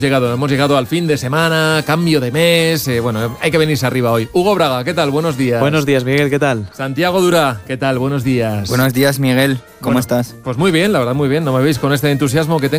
Hemos llegado al fin de semana, cambio de mes, bueno, hay que venirse arriba hoy. Hugo Braga, ¿qué tal? Buenos días. Buenos días, Miguel, ¿qué tal? Santiago Dura, ¿qué tal? Buenos días. Buenos días, Miguel, ¿cómo estás? Pues muy bien, la verdad, muy bien. No me veis con este entusiasmo que tengo.